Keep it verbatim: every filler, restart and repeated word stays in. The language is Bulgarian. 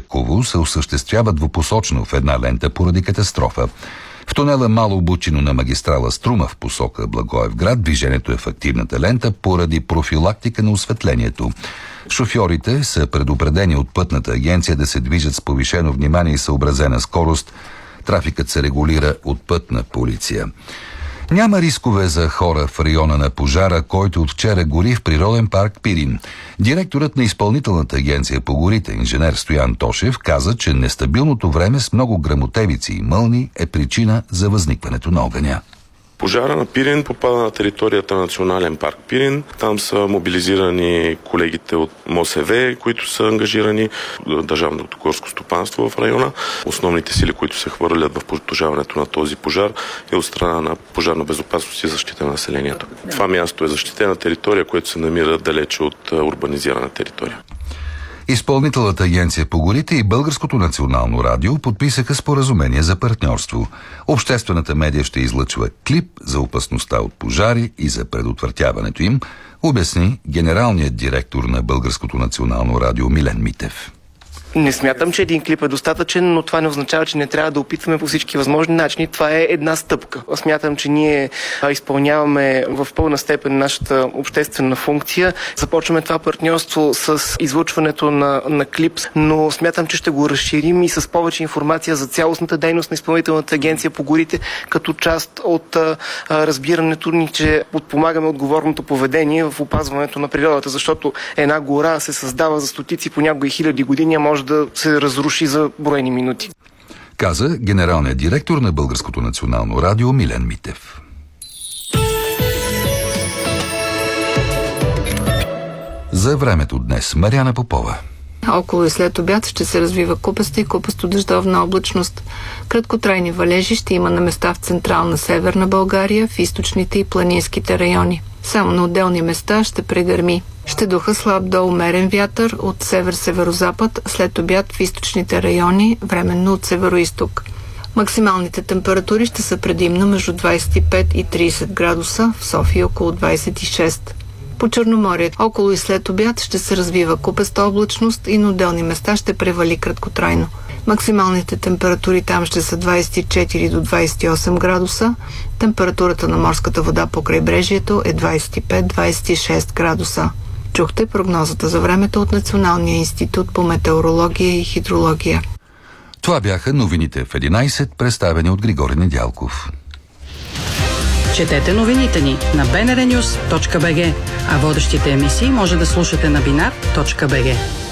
Жепково се осъществява двупосочно в една лента поради катастрофа. В тунела Мало Бучино на магистрала Струма в посока Благоевград движението е в активната лента поради профилактика на осветлението. Шофьорите са предупредени от пътната агенция да се движат с повишено внимание и съобразена скорост. Трафикът се регулира от пътна полиция. Няма рискове за хора в района на пожара, който от вчера гори в природен парк Пирин. Директорът на Изпълнителната агенция по горите, инженер Стоян Тошев, каза, че нестабилното време с много гръмотевици и мълни е причина за възникването на огъня. Пожара на Пирин попада на територията на Национален парк Пирин. Там са мобилизирани колегите от МОСВ, които са ангажирани, Държавното горско стопанство в района. Основните сили, които се хвърлят в потушаването на този пожар, е от страна на пожарна безопасност и защита на населението. Това място е защитена територия, което се намира далече от урбанизирана територия. Изпълнителната агенция по горите и Българското национално радио подписаха споразумение за партньорство. Обществената медия ще излъчва клип за опасността от пожари и за предотвратяването им, обясни генералният директор на Българското национално радио Милен Митев. Не смятам, че един клип е достатъчен, но това не означава, че не трябва да опитваме по всички възможни начини. Това е една стъпка. Смятам, че ние изпълняваме в пълна степен нашата обществена функция. Започваме това партньорство с излъчването на, на клип, но смятам, че ще го разширим и с повече информация за цялостната дейност на Изпълнителната агенция по горите, като част от а, разбирането ни, че подпомагаме отговорното поведение в опазването на природата, защото една гора се създава за стотици, понякога и хиляди години, а може да се разруши за броени минути. Каза генералният директор на Българското национално радио Милен Митев. За времето днес Мариана Попова. Около и след обяд ще се развива купаста и купасто-дъждовна облачност. Краткотрайни валежи ще има на места в централна северна България, в източните и планинските райони. Само на отделни места ще прегърми. Ще духа слаб до умерен вятър от север-северозапад, след обяд в източните райони, временно от североизток. Максималните температури ще са предимно между двадесет и пет и тридесет градуса, в София около двадесет и шест. По Черноморието около и след обяд ще се развива купеста облачност и на отделни места ще превали краткотрайно. Максималните температури там ще са двадесет и четири до двадесет и осем градуса. Температурата на морската вода по крайбрежието е двадесет и пет до двадесет и шест градуса. Чухте прогнозата за времето от Националния институт по метеорология и хидрология. Това бяха новините в единадесет, представени от Григорий Недялков. Четете новините ни на би ен ар нюз точка би джи, а водещите емисии може да слушате на бинар точка би джи.